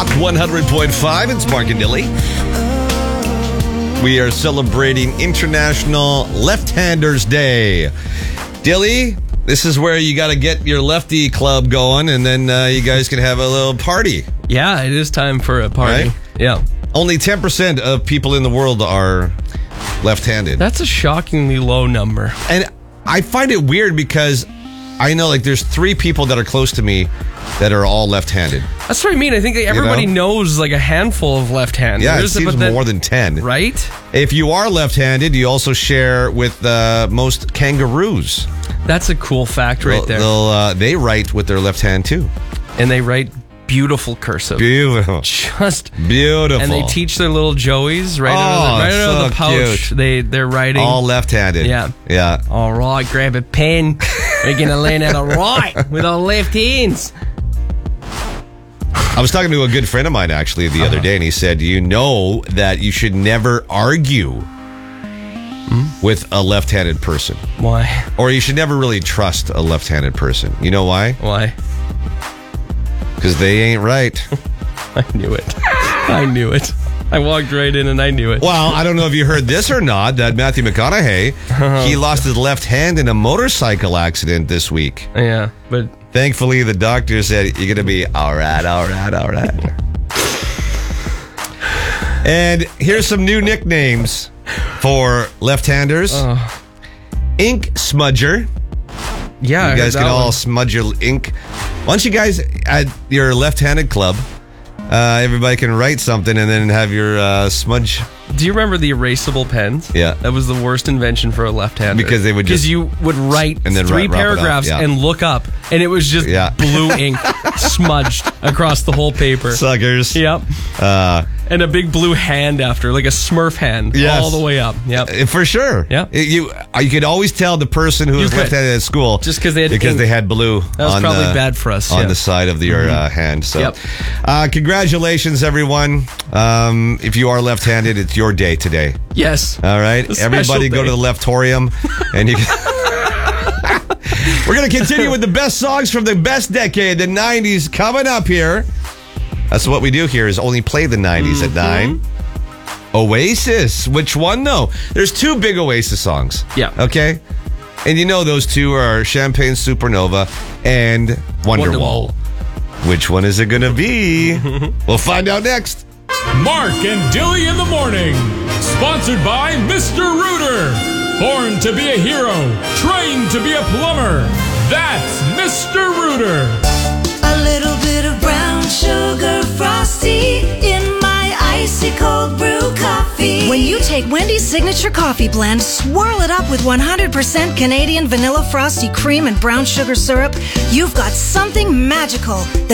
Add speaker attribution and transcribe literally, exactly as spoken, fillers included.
Speaker 1: Rock one hundred point five. It's Mark and Dilly. We are celebrating International Left-Handers Day. Dilly, this is where you got to get your lefty club going, and then uh, you guys can have a little party.
Speaker 2: Yeah, it is time for a party.
Speaker 1: Right?
Speaker 2: Yeah.
Speaker 1: Only ten percent of people in the world are left-handed.
Speaker 2: That's a shockingly low number.
Speaker 1: And I find it weird because I know, like, there's three people that are close to me that are all left-handed.
Speaker 2: That's what I mean. I think that everybody
Speaker 1: You know?
Speaker 2: knows, like, a handful of left-handers.
Speaker 1: Yeah, it seems
Speaker 2: that,
Speaker 1: more than ten.
Speaker 2: Right?
Speaker 1: If you are left-handed, you also share with uh, most kangaroos.
Speaker 2: That's a cool fact right
Speaker 1: They'll-
Speaker 2: there.
Speaker 1: they'll, uh, they write with their left hand, too.
Speaker 2: And they write beautiful cursive.
Speaker 1: Beautiful.
Speaker 2: Just
Speaker 1: Beautiful.
Speaker 2: And they teach their little joeys right
Speaker 1: Oh,
Speaker 2: out of the, right out of the
Speaker 1: so
Speaker 2: pouch.
Speaker 1: cute.
Speaker 2: They they're writing.
Speaker 1: All left-handed.
Speaker 2: Yeah.
Speaker 1: Yeah.
Speaker 2: All right, grab a pen. We're gonna learn how to write with our left hands.
Speaker 1: I was talking to a good friend of mine, actually, the other day, and he said, you know that you should never argue
Speaker 2: Hmm?
Speaker 1: with a left-handed person.
Speaker 2: Why?
Speaker 1: Or you should never really trust a left-handed person. You know why?
Speaker 2: Why?
Speaker 1: Because they ain't right.
Speaker 2: I knew it. I knew it. I walked right in and I knew it.
Speaker 1: Well, I don't know if you heard this or not, that Matthew McConaughey, he lost his left hand in a motorcycle accident this week.
Speaker 2: Yeah, but
Speaker 1: Thankfully, the doctor said, you're going to be all right, all right, all right. And here's some new nicknames for left-handers.
Speaker 2: Oh.
Speaker 1: Ink Smudger.
Speaker 2: yeah, I
Speaker 1: You guys
Speaker 2: heard
Speaker 1: can
Speaker 2: that
Speaker 1: all
Speaker 2: one.
Speaker 1: smudge your ink. Why don't you guys, at your left-handed club, uh, everybody can write something and then have your uh, smudge.
Speaker 2: Do you remember the erasable pens?
Speaker 1: Yeah.
Speaker 2: That was the worst invention for a left-hander.
Speaker 1: Because they would just-
Speaker 2: Because you would write
Speaker 1: And then
Speaker 2: three
Speaker 1: wrap- wrap it up,
Speaker 2: paragraphs
Speaker 1: yeah.
Speaker 2: and look up, and it was just
Speaker 1: Yeah.
Speaker 2: blue ink smudged across the whole paper.
Speaker 1: Suckers.
Speaker 2: Yep.
Speaker 1: Uh,
Speaker 2: And a big blue hand after, like a Smurf hand,
Speaker 1: Yes.
Speaker 2: all the way up. Yep.
Speaker 1: Uh, For sure.
Speaker 2: Yeah.
Speaker 1: It- You you could always tell the person who
Speaker 2: You
Speaker 1: was
Speaker 2: could.
Speaker 1: left-handed at school
Speaker 2: Just 'cause they had
Speaker 1: because
Speaker 2: ink.
Speaker 1: they had blue.
Speaker 2: That was
Speaker 1: on
Speaker 2: probably
Speaker 1: the,
Speaker 2: bad for us,
Speaker 1: on
Speaker 2: yeah.
Speaker 1: the side of your uh, hand. So,
Speaker 2: Yep.
Speaker 1: uh, congratulations, everyone. Um, if you are left-handed, it's your day today.
Speaker 2: Yes.
Speaker 1: All right,
Speaker 2: A special
Speaker 1: everybody, go
Speaker 2: day.
Speaker 1: to the Leftorium, and you. Can We're gonna continue with the best songs from the best decade, the nineties, coming up here. That's what we do here, is only play the nineties
Speaker 2: Mm-hmm.
Speaker 1: at nine. Oasis. Which one, though? There's two big Oasis songs.
Speaker 2: Yeah.
Speaker 1: Okay? And you know those two are Champagne Supernova and Wonderwall.
Speaker 2: Wonderwall.
Speaker 1: Which one is it going to be? We'll find out next.
Speaker 3: Mark and Dilly in the morning. Sponsored by Mister Rooter. Born to be a hero, trained to be a plumber. That's Mister Rooter.
Speaker 4: A little bit of brown sugar frosty in my icy cold brew coffee.
Speaker 5: When you take Wendy's signature coffee blend, swirl it up with one hundred percent Canadian vanilla frosty cream and brown sugar syrup, you've got something magical.